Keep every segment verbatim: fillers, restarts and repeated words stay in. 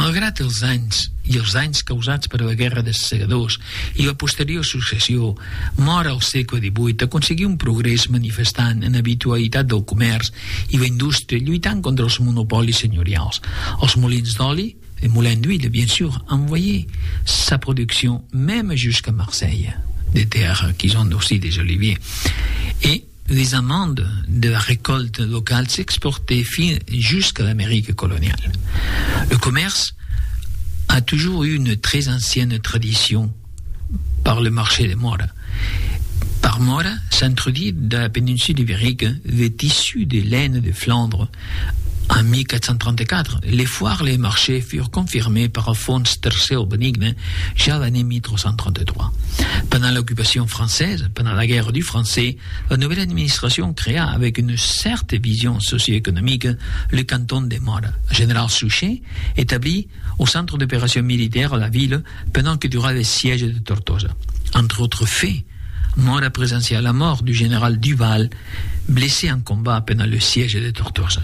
Malgrat els anys i els danys causats per la Guerra dels Segadors i la posterior successió, mor al segle divuit aconseguí un progrés manifestant en habitualitat del comerç i la indústria, lluitant contra els monopolis senyorials. Els molins d'oli, les moulins d'huile, bien sûr, envoyaient sa production même jusqu'à Marseille, des terres qui ont aussi des oliviers. Et les amendes de la récolte locale s'exportaient jusqu'à l'Amérique coloniale. Le commerce a toujours eu une très ancienne tradition par le marché de Mora. Par Mora s'introduit dans la péninsule ibérique le tissu de laine de Flandre. En mille quatre cent trente-quatre, les foires et les marchés furent confirmés par Alphonse tertier Benigne, déjà l'année mille trois cent trente-trois. Pendant l'occupation française, pendant la guerre du Français, la nouvelle administration créa avec une certaine vision socio-économique le canton de Mora. Le général Suchet établit au centre d'opération militaire à la ville pendant que dura le siège de Tortosa. Entre autres faits, Mora présencia la mort du général Duval, blessé en combat pendant le siège de Tortosa.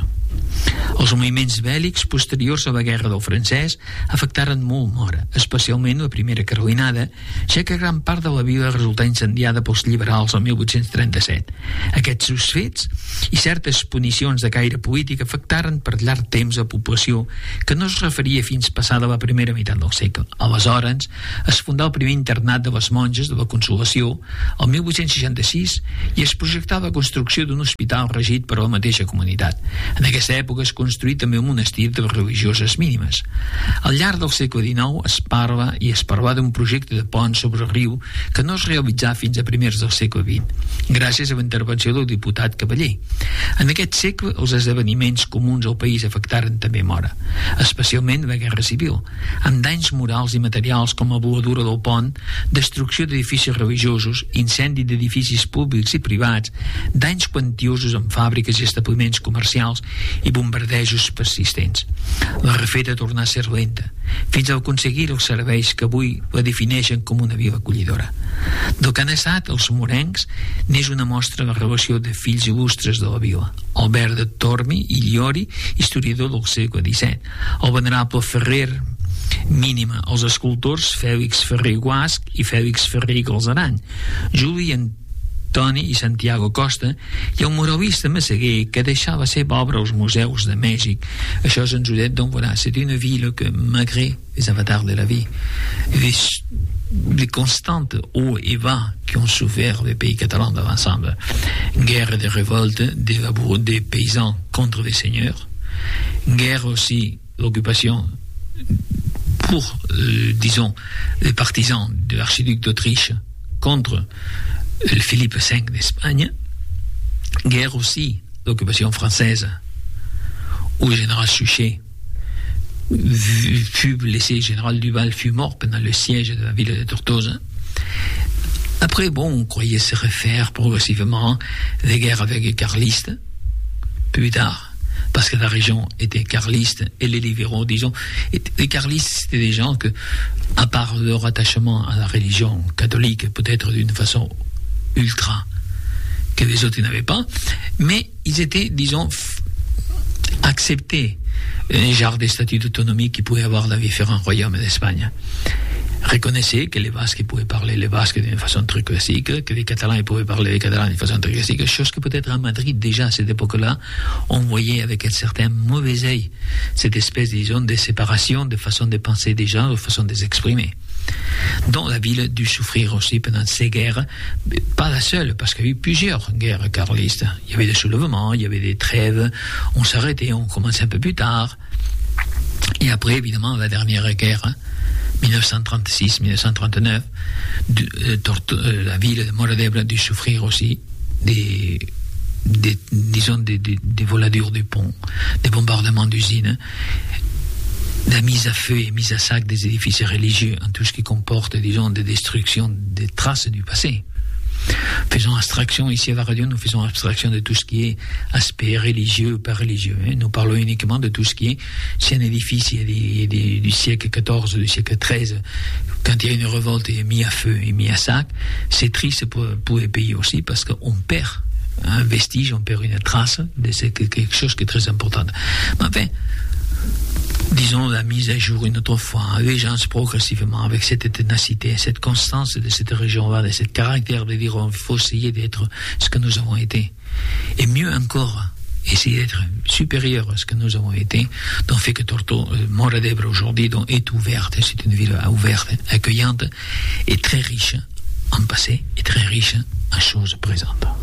Els moviments bèl·lics posteriors a la guerra del francès afectaren molt Mora, especialment la primera carlinada, ja que gran part de la vila resultà incendiada pels liberals el mil vuit-cents trenta-set. Aquests fets i certes punicions de caire polític afectaren per llarg temps la població, que no es referia fins passada la primera meitat del segle. Aleshores es fundà el primer internat de les monges de la Consolació el mil vuit-cents seixanta-sis i es projectà la construcció d'un hospital regit per la mateixa comunitat. En aquesta època es construí també un monestir de religioses mínimes. Al llarg del segle dinou es parla i es parla d'un projecte de pont sobre el riu que no es realitzà fins a primers del segle vint, gràcies a la intervenció del diputat Cavaller. En aquest segle els esdeveniments comuns al país afectaren també Mora, especialment la Guerra Civil, amb danys morals i materials com la voladura del pont, destrucció d'edificis religiosos, incendi d'edificis públics i privats, danys quantiosos en fàbriques i establiments comercials i bombardejos persistents. La refeta tornà a ser lenta, fins a aconseguir els serveis que avui la defineixen com una vila acollidora. Del que han estat els morencs n'és una mostra la relació de fills il·lustres de la vila. Albert de Tormi i Lliori, historiador del segle disset, el venerable Ferrer Mínima, els escultors Fèlix Ferrer Guasc i Fèlix Ferrer i Galzeran, Juli Antoni i Santiago Costa, i el muralista Massaguer, que deixava la seva obra als museus de Mèxic. Això ens ho dit, donc voilà, c'est une ville que, malgré les avatars de la vie, les, les constantes hauts et bas qui ont souffert les pays catalans dans l'ensemble, guerre de révolte, des laboureux des paysans contre les seigneurs, guerre aussi, l'occupation pour, euh, disons, les partisans de l'archiduc d'Autriche contre le Philippe cinq d'Espagne, guerre aussi, l'occupation française, où le général Suchet fut blessé, le général Duval fut mort pendant le siège de la ville de Tortosa. Après, bon, on croyait se refaire progressivement les guerres avec les carlistes, plus tard, parce que la région était carliste et les libéraux, disons, et les carlistes, c'était des gens que, à part leur attachement à la religion catholique, peut-être d'une façon ultra, que les autres n'avaient pas, mais ils étaient, disons, f- acceptés un genre de statut d'autonomie qui pouvait avoir dans différents royaumes d'Espagne. Reconnaissaient que les Basques pouvaient parler les Basques d'une façon très classique, que les Catalans pouvaient parler les Catalans d'une façon très classique, chose que peut-être à Madrid, déjà à cette époque-là, on voyait avec un certain mauvais œil cette espèce, disons, de séparation, de façon de penser des gens, de façon de s'exprimer. Dont la ville dut souffrir aussi pendant ces guerres, pas la seule, parce qu'il y a eu plusieurs guerres carlistes. Il y avait des soulèvements, il y avait des trêves, on s'arrêtait, on commençait un peu plus tard. Et après, évidemment, la dernière guerre, hein, dix-neuf cent trente-six dix-neuf cent trente-neuf, de, euh, Torto, euh, la ville de Móra d'Ebre a dû souffrir aussi des, des disons, des, des, des voladures du pont, des bombardements d'usines, la mise à feu et mise à sac des édifices religieux, en tout ce qui comporte, disons, des destructions, des traces du passé. Faisons abstraction, ici à la radio, nous faisons abstraction de tout ce qui est aspect religieux ou pas religieux. Hein. Nous parlons uniquement de tout ce qui est, si un édifice il y a des, des, du siècle quatorze, du siècle treize, quand il y a une révolte et mis à feu et mis à sac, c'est triste pour, pour les pays aussi, parce qu'on perd un vestige, on perd une trace de quelque chose qui est très important. Mais enfin, disons, la mise à jour une autre fois, avec gens progressivement, avec cette ténacité, cette constance de cette région-là, de ce caractère de dire il faut essayer d'être ce que nous avons été. Et mieux encore, essayer d'être supérieur à ce que nous avons été, donc fait que Torto, euh, Mora d'Ebre aujourd'hui donc, est ouverte, c'est une ville ouverte, accueillante et très riche en passé et très riche en choses présentes.